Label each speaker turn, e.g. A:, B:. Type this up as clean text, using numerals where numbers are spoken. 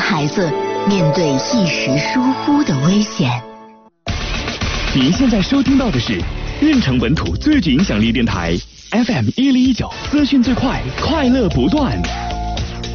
A: 孩子面对一时疏忽的危险。
B: 您现在收听到的是运城本土最具影响力电台 FM 1019，资讯最快，快乐不断。